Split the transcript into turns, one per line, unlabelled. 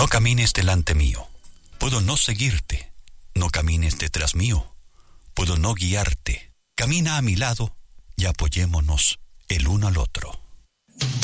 camines delante mío. Puedo no seguirte. No camines detrás mío. Puedo no guiarte. Camina a mi lado y apoyémonos el uno al otro.